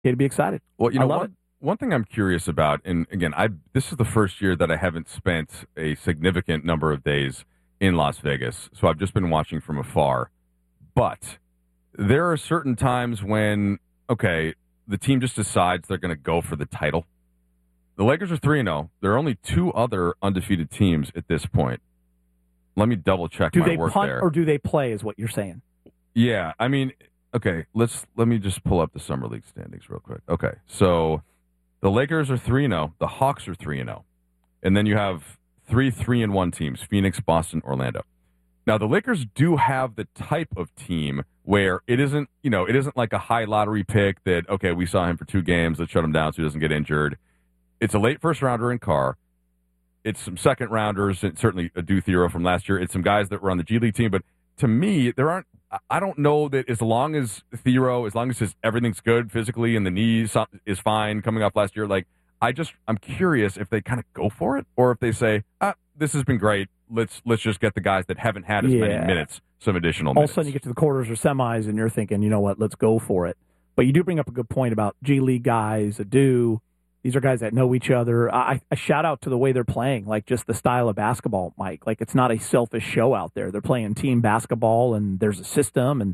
He'd be excited. Well, I love it. One thing I'm curious about, and again, this is the first year that I haven't spent a significant number of days in Las Vegas, so I've just been watching from afar. But there are certain times when, okay, the team just decides they're going to go for the title. The Lakers are 3-0. There are only two other undefeated teams at this point. Let me double check my work there. Do they punt or do they play is what you're saying? Yeah, I mean, okay, let me just pull up the Summer League standings real quick. Okay, so the Lakers are 3-0. The Hawks are 3-0. And then you have 3-1 teams, Phoenix, Boston, Orlando. Now, the Lakers do have the type of team where it isn't like a high lottery pick that, okay, we saw him for 2 games, let's shut him down so he doesn't get injured. It's a late first-rounder in Carr. It's some second-rounders, and certainly a Theoro from last year. It's some guys that were on the G League team. But to me, I don't know that as long as Theoro, as long as everything's good physically and the knee is fine coming off last year, like I'm curious if they kind of go for it or if they say, this has been great. Let's just get the guys that haven't had as many minutes, some additional minutes. All of a sudden you get to the quarters or semis and you're thinking, you know what, let's go for it. But you do bring up a good point about G League guys, these are guys that know each other. I shout out to the way they're playing, like just the style of basketball, Mike. Like it's not a selfish show out there. They're playing team basketball, and there's a system, and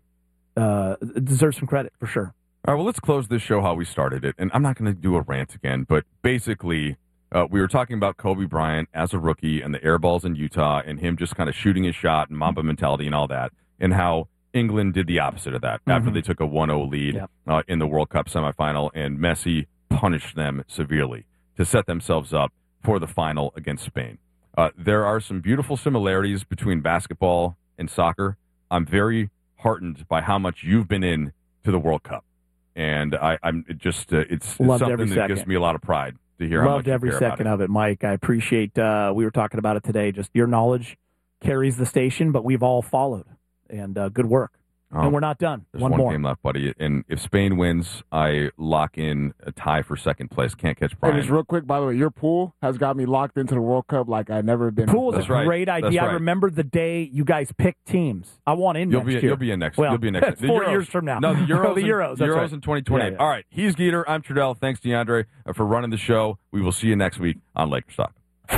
it deserves some credit for sure. All right, well, let's close this show how we started it. And I'm not going to do a rant again, but basically we were talking about Kobe Bryant as a rookie and the air balls in Utah and him just kind of shooting his shot and Mamba mentality and all that, and how England did the opposite of that after they took a 1-0 lead in the World Cup semifinal, and Messi punished them severely to set themselves up for the final against Spain. There are some beautiful similarities between basketball and soccer. I'm very heartened by how much you've been in to the World Cup, and it's something that gives me a lot of pride to hear. Loved every second of it, Mike. I appreciate. We were talking about it today. Just your knowledge carries the station, but we've all followed, and good work. And we're not done. There's one more game left, buddy. And if Spain wins, I lock in a tie for second place. Can't catch Brian. Hey, just real quick, by the way, your pool has got me locked into the World Cup like I've never been. Pool is a great idea. I remember the day you guys picked teams. I want in next year. You'll be in next year. You'll be in next year. 4 years from now. No, the Euros. The Euros. Euros right. in 2028. Yeah. All right. He's Geeter. I'm Trudell. Thanks, DeAndre, for running the show. We will see you next week on Lakers Talk.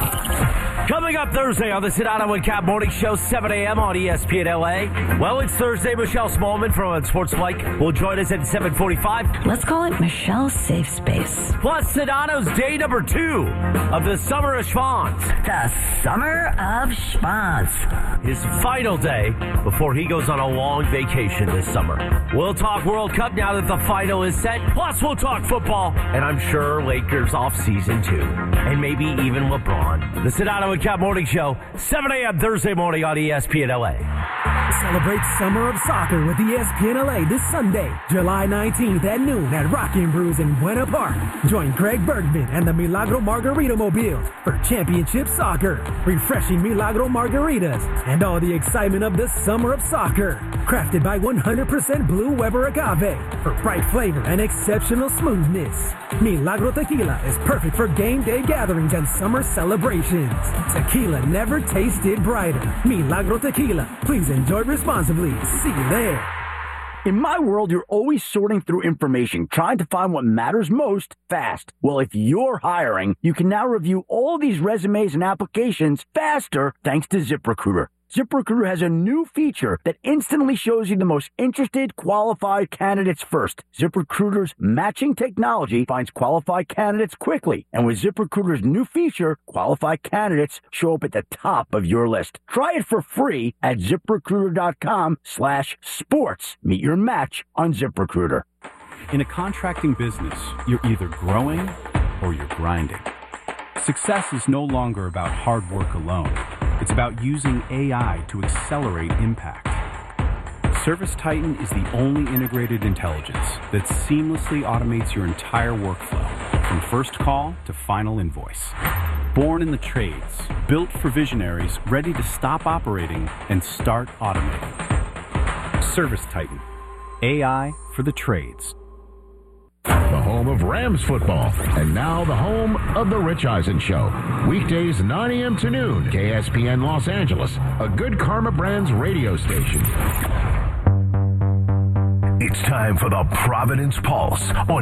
Coming up Thursday on the Sedano and Cap Morning Show, 7 a.m. on ESPN LA. Well, it's Thursday. Michelle Smallman from Sports Flake will join us at 7:45. Let's call it Michelle's Safe Space. Plus, Sedano's day number 2 of the Summer of Schwans. The Summer of Schwans. His final day before he goes on a long vacation this summer. We'll talk World Cup now that the final is set. Plus, we'll talk football. And I'm sure Lakers off season too. And maybe even LeBron. The Sedano and Cap Morning Show, 7 a.m. Thursday morning on ESPN LA. Celebrate Summer of Soccer with ESPN LA this Sunday, July 19th at noon at Rockin' Brews in Buena Park. Join Greg Bergman and the Milagro Margarita Mobiles for championship soccer, refreshing Milagro margaritas, and all the excitement of the Summer of Soccer. Crafted by 100% Blue Weber Agave for bright flavor and exceptional smoothness. Milagro Tequila is perfect for game day gatherings and summer celebrations. Tequila never tasted brighter. Milagro Tequila. Please enjoy responsibly. See you there. In my world, you're always sorting through information, trying to find what matters most fast. Well, if you're hiring, you can now review all these resumes and applications faster thanks to ZipRecruiter. ZipRecruiter has a new feature that instantly shows you the most interested, qualified candidates first. ZipRecruiter's matching technology finds qualified candidates quickly. And with ZipRecruiter's new feature, qualified candidates show up at the top of your list. Try it for free at ZipRecruiter.com/sports. Meet your match on ZipRecruiter. In a contracting business, you're either growing or you're grinding. Success is no longer about hard work alone. It's about using AI to accelerate impact. ServiceTitan is the only integrated intelligence that seamlessly automates your entire workflow, from first call to final invoice. Born in the trades, built for visionaries ready to stop operating and start automating. ServiceTitan, AI for the trades. The home of Rams football, and now the home of The Rich Eisen Show. Weekdays 9 a.m. to noon, KSPN Los Angeles, a Good Karma Brands radio station. It's time for the Providence Pulse on